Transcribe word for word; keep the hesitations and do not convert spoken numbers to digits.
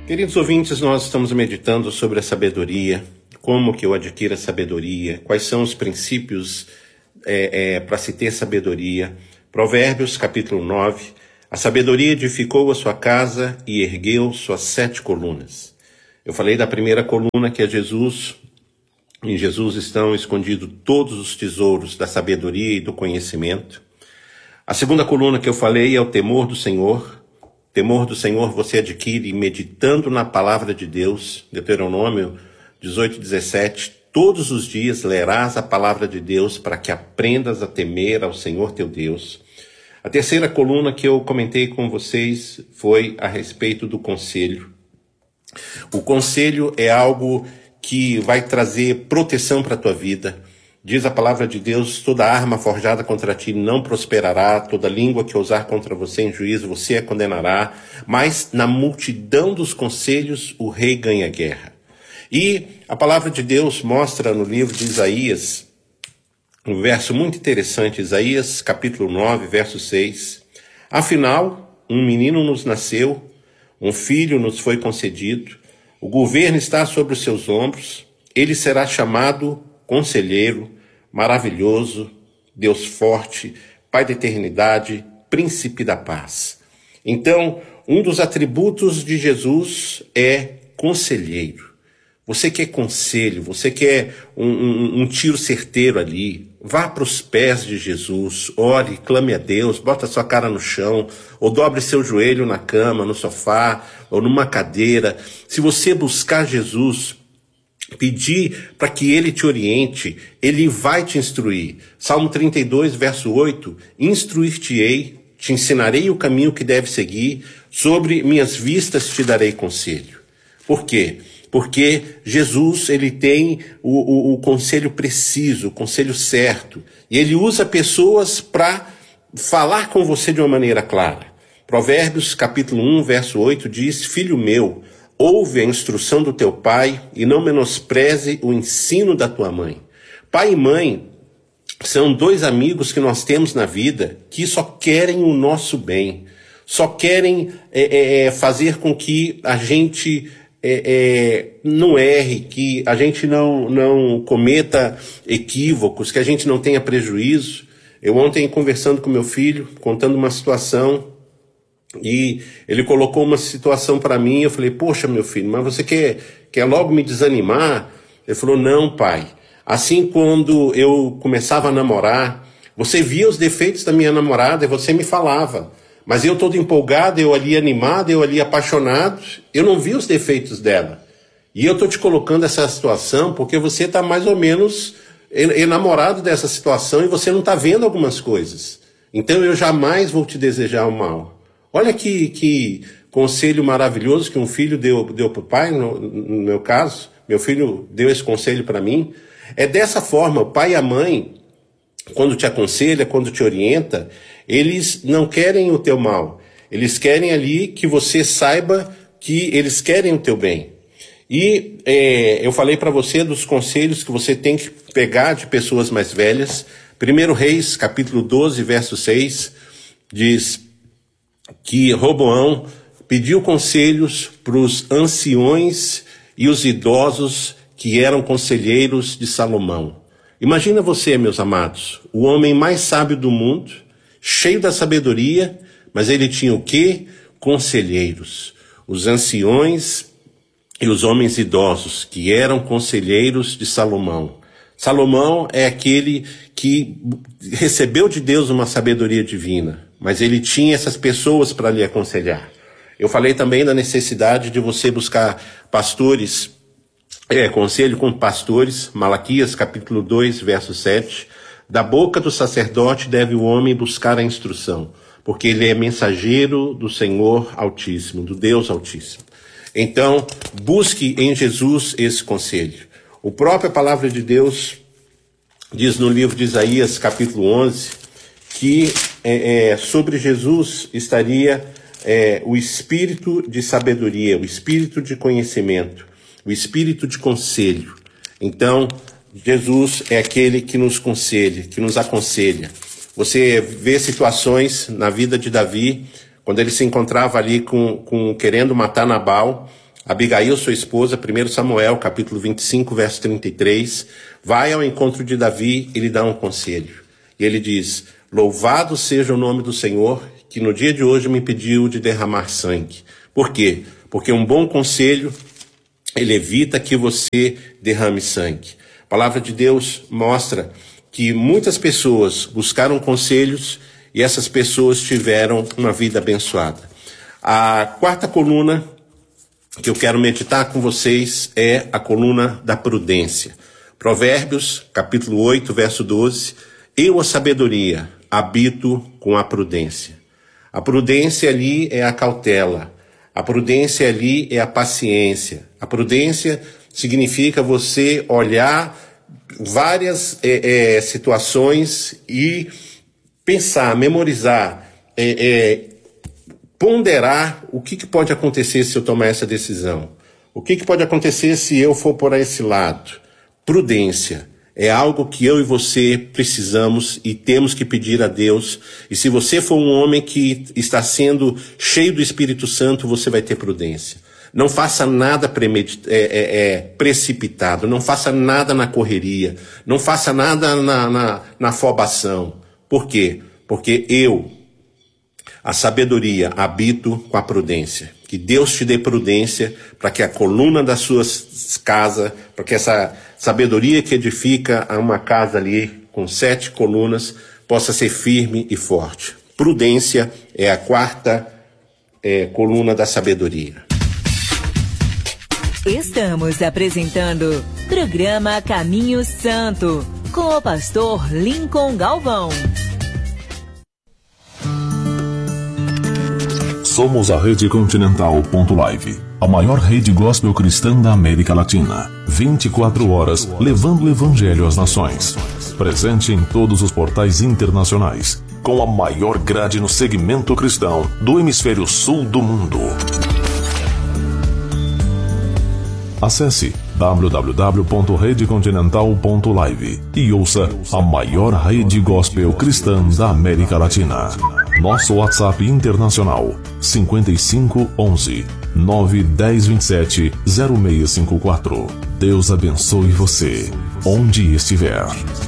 Queridos ouvintes, nós estamos meditando sobre a sabedoria, como que eu adquiro a sabedoria, quais são os princípios é, é, para se ter sabedoria. Provérbios, capítulo nove, a sabedoria edificou a sua casa e ergueu suas sete colunas. Eu falei da primeira coluna, que é Jesus. Em Jesus estão escondidos todos os tesouros da sabedoria e do conhecimento. A segunda coluna que eu falei é o temor do Senhor. Temor do Senhor você adquire meditando na palavra de Deus. Deuteronômio dezoito, dezessete. Todos os dias lerás a palavra de Deus para que aprendas a temer ao Senhor teu Deus. A terceira coluna que eu comentei com vocês foi a respeito do conselho. O conselho é algo que vai trazer proteção para a tua vida. Diz a palavra de Deus, toda arma forjada contra ti não prosperará, toda língua que ousar contra você em juízo, você a condenará, mas na multidão dos conselhos o rei ganha guerra. E a palavra de Deus mostra no livro de Isaías, um verso muito interessante, Isaías capítulo nove, verso seis. Afinal, um menino nos nasceu, um filho nos foi concedido, o governo está sobre os seus ombros, ele será chamado Conselheiro, Maravilhoso, Deus Forte, Pai da Eternidade, Príncipe da Paz. Então, um dos atributos de Jesus é conselheiro. Você quer conselho, você quer um, um, um tiro certeiro ali, vá para os pés de Jesus, ore, clame a Deus, bota sua cara no chão, ou dobre seu joelho na cama, no sofá, ou numa cadeira. Se você buscar Jesus, pedir para que ele te oriente, ele vai te instruir. Salmo trinta e dois, verso oito, instruir-te-ei, te ensinarei o caminho que deve seguir, sobre minhas vistas te darei conselho. Por quê? Porque Jesus, ele tem o, o, o conselho preciso, o conselho certo, e ele usa pessoas para falar com você de uma maneira clara. Provérbios, capítulo um, verso oito, diz, filho meu, ouve a instrução do teu pai e não menospreze o ensino da tua mãe. Pai e mãe são dois amigos que nós temos na vida que só querem o nosso bem, só querem é, é, fazer com que a gente é, é, não erre, que a gente não, não cometa equívocos, que a gente não tenha prejuízo. Eu ontem, conversando com meu filho, contando uma situação, e ele colocou uma situação para mim, eu falei, poxa meu filho, mas você quer, quer logo me desanimar? Ele falou, não pai, assim quando eu começava a namorar, você via os defeitos da minha namorada e você me falava, mas eu todo empolgado, eu ali animado, eu ali apaixonado, eu não via os defeitos dela. E eu estou te colocando essa situação porque você está mais ou menos enamorado dessa situação e você não está vendo algumas coisas. Então eu jamais vou te desejar o mal. Olha que, que conselho maravilhoso que um filho deu, deu para o pai, no, no meu caso, meu filho deu esse conselho para mim. É dessa forma, o pai e a mãe, quando te aconselha, quando te orienta, eles não querem o teu mal. Eles querem ali que você saiba que eles querem o teu bem. E é, eu falei para você dos conselhos que você tem que pegar de pessoas mais velhas. primeiro Reis, capítulo doze, verso seis, diz que Roboão pediu conselhos para os anciões e os idosos que eram conselheiros de Salomão. Imagina você, meus amados, o homem mais sábio do mundo, cheio da sabedoria, mas ele tinha o quê? Conselheiros. Os anciões e os homens idosos que eram conselheiros de Salomão. Salomão é aquele que recebeu de Deus uma sabedoria divina, mas ele tinha essas pessoas para lhe aconselhar. Eu falei também da necessidade de você buscar pastores, é, conselho com pastores, Malaquias capítulo dois, verso sete, da boca do sacerdote deve o homem buscar a instrução, porque ele é mensageiro do Senhor Altíssimo, do Deus Altíssimo. Então, busque em Jesus esse conselho. O própria palavra de Deus diz no livro de Isaías, capítulo onze, que é, é, sobre Jesus estaria é, o espírito de sabedoria, o espírito de conhecimento, o espírito de conselho. Então, Jesus é aquele que nos conselha, que nos aconselha. Você vê situações na vida de Davi, quando ele se encontrava ali com, com querendo matar Nabal, Abigail, sua esposa, primeiro Samuel, capítulo vinte e cinco, verso trinta e três, vai ao encontro de Davi e lhe dá um conselho. E ele diz: louvado seja o nome do Senhor, que no dia de hoje me impediu de derramar sangue. Por quê? Porque um bom conselho, ele evita que você derrame sangue. A palavra de Deus mostra que muitas pessoas buscaram conselhos e essas pessoas tiveram uma vida abençoada. A quarta coluna que eu quero meditar com vocês é a coluna da prudência. Provérbios, capítulo oito, verso doze. Eu, a sabedoria, habito com a prudência. A prudência ali é a cautela. A prudência ali é a paciência. A prudência significa você olhar várias é, é, situações e pensar, memorizar, é, é, ponderar o que, que pode acontecer se eu tomar essa decisão. O que, que pode acontecer se eu for por esse lado. Prudência é algo que eu e você precisamos e temos que pedir a Deus. E se você for um homem que está sendo cheio do Espírito Santo, você vai ter prudência. Não faça nada premedit- é, é, é, precipitado, não faça nada na correria, não faça nada na, na, na afobação. Por quê? Porque eu, a sabedoria, habito com a prudência. Que Deus te dê prudência para que a coluna das suas casas, para que essa sabedoria que edifica uma casa ali com sete colunas possa ser firme e forte. Prudência é a quarta é, coluna da sabedoria. Estamos apresentando programa Caminho Santo com o pastor Lincoln Galvão. Somos a Rede Continental ponto live, a maior rede gospel cristã da América Latina. vinte e quatro horas levando o evangelho às nações. Presente em todos os portais internacionais, com a maior grade no segmento cristão do hemisfério sul do mundo. Acesse w w w ponto rede continental ponto live e ouça a maior rede gospel cristã da América Latina. Nosso WhatsApp internacional cinco cinco um um nove um zero dois sete zero seis cinco quatro. Deus abençoe você, onde estiver.